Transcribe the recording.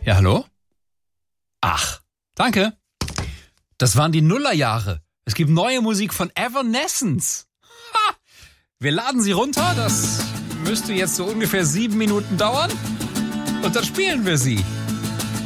Ja, hallo? Ach, danke. Das waren die Nullerjahre. Es gibt neue Musik von Evanescence. Ha! Wir laden sie runter. Das müsste jetzt so ungefähr 7 Minuten dauern. Und dann spielen wir sie.